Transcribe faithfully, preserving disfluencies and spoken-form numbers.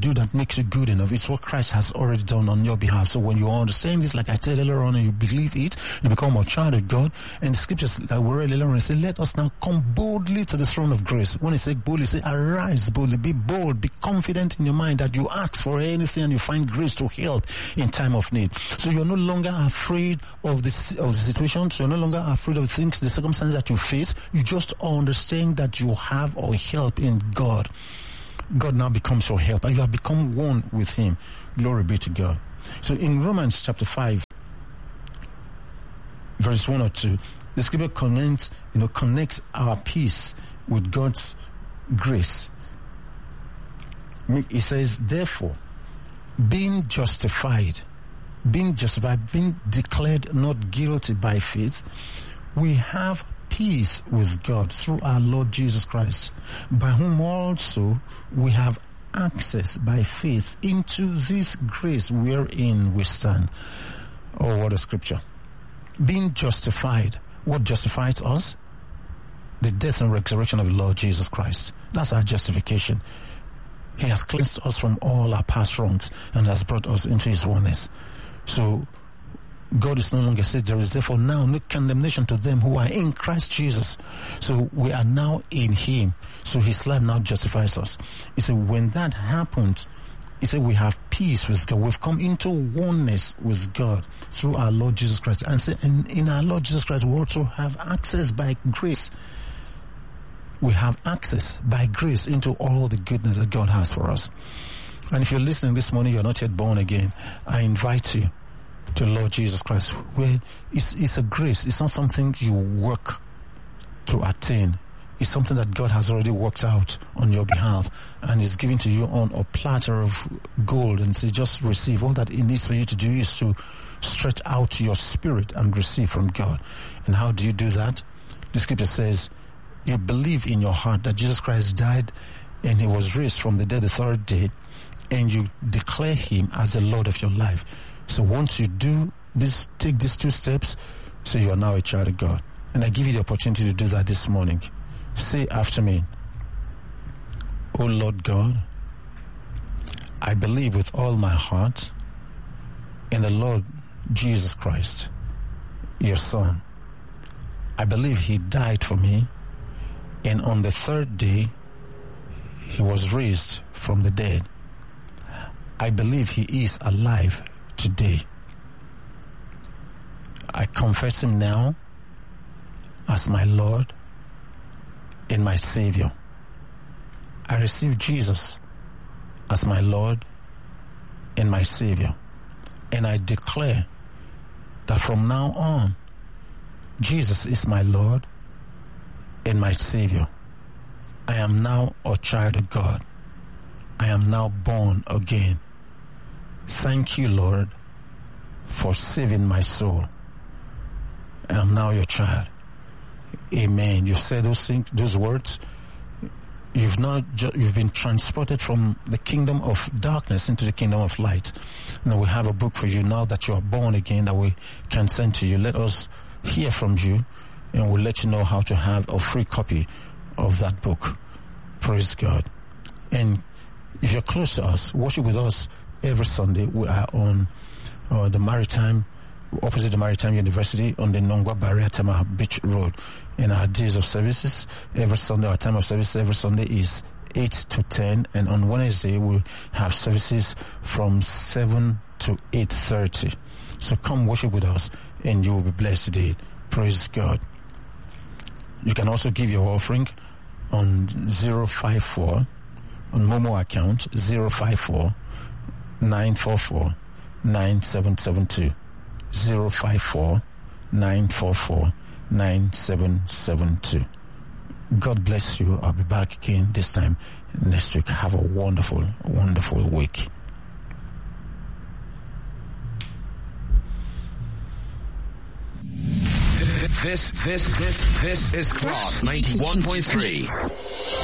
do that makes you good enough. It's what Christ has already done on your behalf. So when you understand this, like I said earlier on, and you believe it, you become a child of God. And the scriptures, like we read earlier on, say, let us now come boldly to the throne of grace. When it says boldly, say, arise boldly, be bold, be confident in your mind that you ask for anything and you find grace to help in time of need. So you're no longer afraid of the, of the situation. So you're no longer afraid of things, the circumstances that you face. You just understand that you have a help in God. God now becomes your help, and you have become one with Him. Glory be to God. So in Romans chapter five, verse one or two, the scripture connects, you know, connects our peace with God's grace. It says, therefore, being justified, being justified, being declared not guilty by faith, we have peace with God through our Lord Jesus Christ, by whom also we have access by faith into this grace wherein we stand. Oh, what a scripture. Being justified. What justifies us? The death and resurrection of the Lord Jesus Christ. That's our justification. He has cleansed us from all our past wrongs and has brought us into His oneness. So God is no longer said, there is therefore now no condemnation to them who are in Christ Jesus. So we are now in Him. So His life now justifies us. He said, when that happens, He said, we have peace with God. We've come into oneness with God through our Lord Jesus Christ. And say, in, in our Lord Jesus Christ, we also have access by grace. We have access by grace into all the goodness that God has for us. And if you're listening this morning, you're not yet born again, I invite you to the Lord Jesus Christ, where it's, it's a grace. It's not something you work to attain. It's something that God has already worked out on your behalf and is given to you on a platter of gold, and say, just receive. All that it needs for you to do is to stretch out your spirit and receive from God. And how do you do that? The scripture says, you believe in your heart that Jesus Christ died and He was raised from the dead the third day, and you declare Him as the Lord of your life. So once you do this, take these two steps, so you are now a child of God. And I give you the opportunity to do that this morning. Say after me, O Lord God, I believe with all my heart in the Lord Jesus Christ, your Son. I believe He died for me, and on the third day, He was raised from the dead. I believe He is alive today. I confess Him now as my Lord and my Savior. I receive Jesus as my Lord and my Savior. And I declare that from now on, Jesus is my Lord and my Savior. I am now a child of God. I am now born again. Thank you, Lord, for saving my soul. I am now your child. Amen. You've said those things, those words. You've not ju- you've been transported from the kingdom of darkness into the kingdom of light. Now we have a book for you now that you are born again that we can send to you. Let us hear from you, and we'll let you know how to have a free copy of that book. Praise God. And if you're close to us, worship with us every Sunday. We are on uh, the Maritime, opposite the Maritime University on the Nongwa Barrier Tema Beach Road. In our days of services, every Sunday, our time of service every Sunday is eight to ten, and on Wednesday we have services from seven to eight thirty. So come worship with us and you will be blessed today. Praise God. You can also give your offering on zero five four, on Momo account zero five four, nine four four, nine seven seven two. zero five four, nine four four, nine seven seven two. God bless you. I'll be back again this time next week. Have a wonderful, wonderful week. This, this, this, this is Class ninety-one point three.